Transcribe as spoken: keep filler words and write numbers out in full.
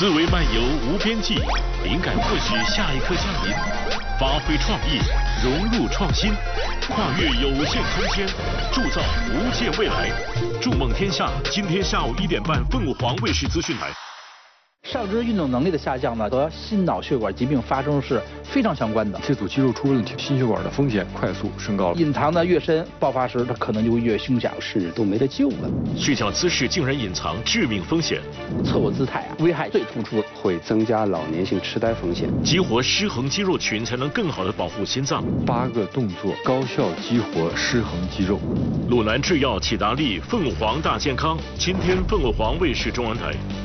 思维漫游无边际，灵感或许下一刻降临。发挥创意，融入创新，跨越有限空间，铸造无界未来。筑梦天下，今天下午一点半，凤凰卫视资讯台。 上肢运动能力的下降呢，和心脑血管疾病发生是非常相关的。 这组肌肉出问题，心血管的风险快速升高了。 隐藏的越深，爆发时它可能就会越凶险， 甚至都没得救了。 睡觉姿势竟然隐藏致命风险， 侧卧姿态啊，危害最突出， 会增加老年性痴呆风险。 激活失衡肌肉群，才能更好的保护心脏。 八个动作高效激活失衡肌肉。 鲁南制药、启达利、凤凰大健康，今天凤凰卫视中文台。